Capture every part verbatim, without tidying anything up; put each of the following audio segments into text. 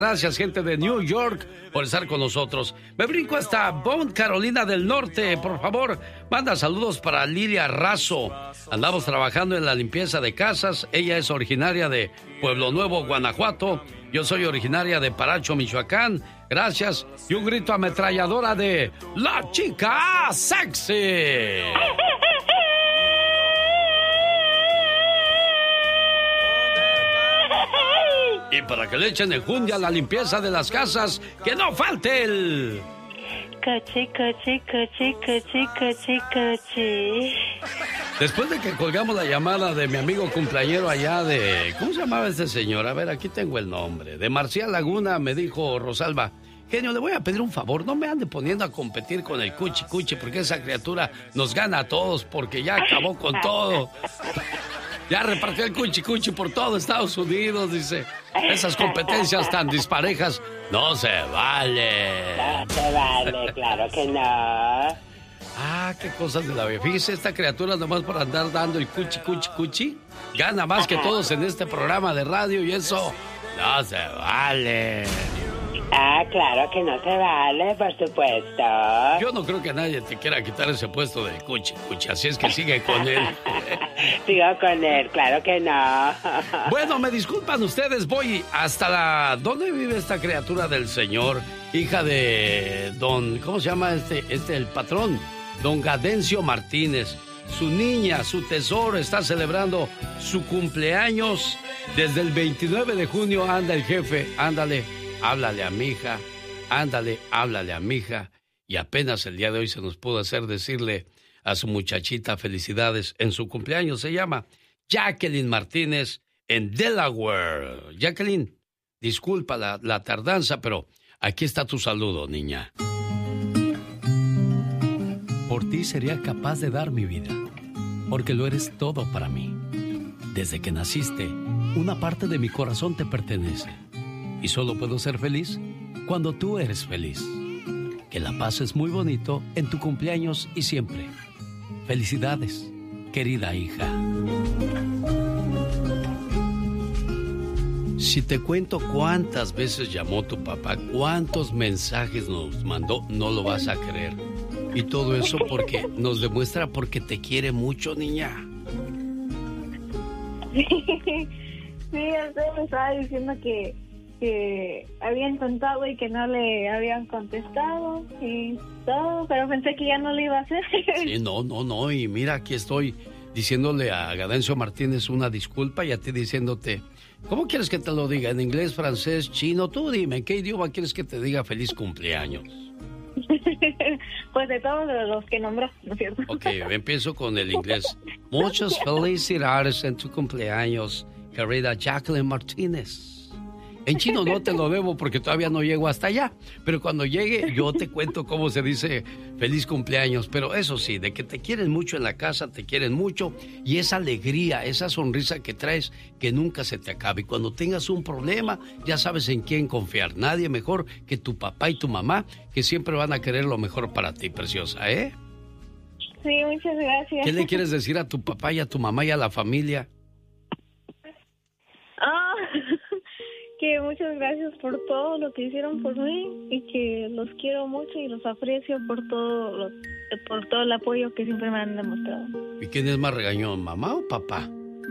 Gracias, gente de New York, por estar con nosotros. Me brinco hasta Bond, Carolina del Norte. Por favor, manda saludos para Lilia Razo. Andamos trabajando en la limpieza de casas. Ella es originaria de Pueblo Nuevo, Guanajuato. Yo soy originaria de Paracho, Michoacán. Gracias. Y un grito ametralladora de La Chica Sexy. Y para que le echen enjundia a la limpieza de las casas, que no falte el... Coche, coche, coche, coche, coche, coche. Después de que colgamos la llamada de mi amigo cumpleañero allá de... ¿Cómo se llamaba este señor? A ver, aquí tengo el nombre. De Marcial Laguna, me dijo Rosalba. Genio, le voy a pedir un favor. No me ande poniendo a competir con el Cuchi Cuchi, porque esa criatura nos gana a todos, porque ya acabó con todo. Ya repartió el Cuchi Cuchi por todo Estados Unidos, dice. Esas competencias tan disparejas no se vale. No se vale, claro que no. Ah, qué cosas de la vida. Fíjese, esta criatura nomás por andar dando el Cuchi Cuchi Cuchi gana más que todos en este programa de radio y eso no se vale. Ah, claro que no se vale, por supuesto. Yo no creo que nadie te quiera quitar ese puesto de Cuchi Cuchi, así es que sigue con él. Sigo con él, claro que no. Bueno, me disculpan ustedes, voy hasta la... ¿Dónde vive esta criatura del señor? Hija de don... ¿Cómo se llama este, este, el patrón? Don Gadencio Martínez. Su niña, su tesoro, está celebrando su cumpleaños. Desde el veintinueve de junio anda el jefe, ándale. Háblale a mi hija, ándale, háblale a mi hija. Y apenas el día de hoy se nos pudo hacer decirle a su muchachita felicidades en su cumpleaños. Se llama Jacqueline Martínez en Delaware. Jacqueline, disculpa la, la tardanza, pero aquí está tu saludo, niña. Por ti sería capaz de dar mi vida, porque lo eres todo para mí. Desde que naciste, una parte de mi corazón te pertenece. Y solo puedo ser feliz cuando tú eres feliz. Que la pases muy bonito en tu cumpleaños y siempre. Felicidades, querida hija. Si te cuento cuántas veces llamó tu papá, cuántos mensajes nos mandó, no lo vas a creer. Y todo eso porque nos demuestra porque te quiere mucho, niña. Sí, sí, usted me estaba diciendo que que habían contado y que no le habían contestado y todo, pero pensé que ya no le iba a hacer. Sí, no, no, no, y mira, aquí estoy diciéndole a Gadencio Martínez una disculpa y a ti diciéndote, ¿cómo quieres que te lo diga? ¿En inglés, francés, chino? Tú dime, ¿en qué idioma quieres que te diga feliz cumpleaños? Pues de todos los que nombraste, ¿no es cierto? Ok, empiezo con el inglés. Muchas felicidades en tu cumpleaños, querida Jacqueline Martínez. En chino no te lo debo porque todavía no llego hasta allá, pero cuando llegue yo te cuento cómo se dice feliz cumpleaños. Pero eso sí, de que te quieren mucho en la casa, te quieren mucho, y esa alegría, esa sonrisa que traes, que nunca se te acabe. Y cuando tengas un problema, ya sabes en quién confiar. Nadie mejor que tu papá y tu mamá, que siempre van a querer lo mejor para ti, preciosa, ¿eh? Sí, muchas gracias. ¿Qué le quieres decir a tu papá y a tu mamá y a la familia? Ah... que muchas gracias por todo lo que hicieron por mí y que los quiero mucho y los aprecio por todo lo, por todo el apoyo que siempre me han demostrado. ¿Y quién es más regañón, mamá o papá?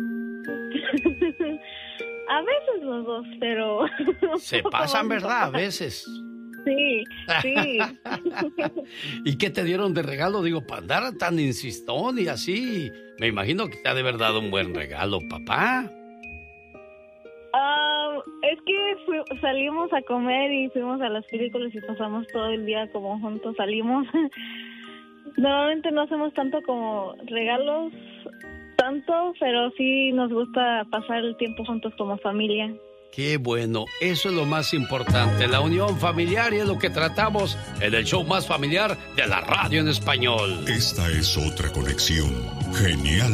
A veces los dos, pero... Se pasan, ¿verdad? A veces. Sí, sí. ¿Y qué te dieron de regalo? Digo, para andar tan insistón y así. Me imagino que te ha de haber dado un buen regalo, papá. Uh, es que fui, salimos a comer y fuimos a las películas y pasamos todo el día como juntos, salimos. Normalmente no hacemos tanto como regalos, tanto, pero sí nos gusta pasar el tiempo juntos como familia. Qué bueno, eso es lo más importante, la unión familiar, y es lo que tratamos en el show más familiar de la radio en español. Esta es otra conexión genial.